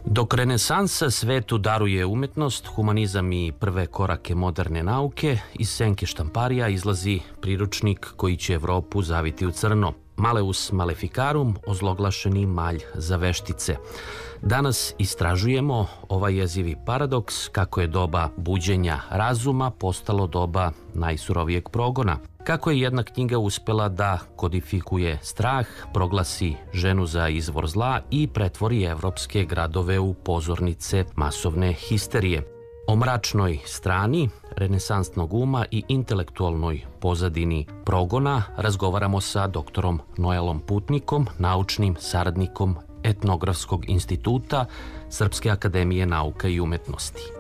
Dok renesansa svetu daruje umetnost, humanizam i prve korake moderne nauke, iz senke štamparija izlazi priručnik koji će Evropu zaviti u crno. Maleus Maleficarum, ozloglašeni malj za veštice. Danas istražujemo ovaj jezivi paradoks kako je doba buđenja razuma postalo doba najsurovijeg progona. Kako je jedna knjiga uspela da kodifikuje strah, proglasi ženu za izvor zla i pretvori evropske gradove u pozornice masovne histerije. O mračnoj strani renesansnog uma i intelektualnoj pozadini progona razgovaramo sa doktorom Noelom Putnikom, naučnim saradnikom Etnografskog instituta Srpske akademije nauka i umetnosti.